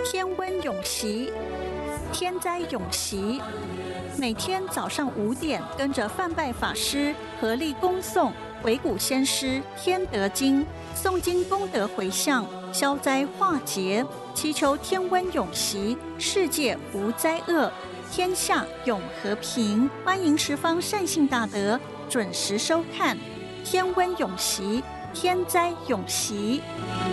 天温永习，天灾永习。每天早上5点，跟着范拜法师合力恭诵维古先师天德经，诵经功德回向，消灾化劫，祈求天温永习，世界无灾厄，天下永和平。欢迎十方善信大德准时收看天温永习，天灾永习。